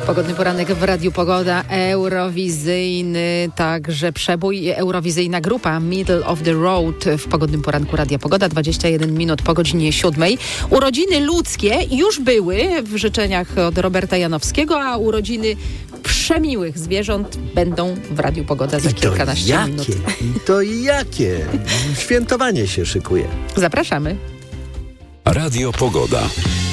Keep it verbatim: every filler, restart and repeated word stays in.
Pogodny poranek w Radiu Pogoda, eurowizyjny, także przebój, eurowizyjna grupa Middle of the Road w Pogodnym Poranku Radia Pogoda, dwadzieścia jeden minut po godzinie siódmej. Urodziny ludzkie już były w życzeniach od Roberta Janowskiego, a urodziny przemiłych zwierząt będą w Radiu Pogoda za I to kilkanaście jakie? minut. I to jakie? Świętowanie się szykuje. Zapraszamy. Radio Pogoda.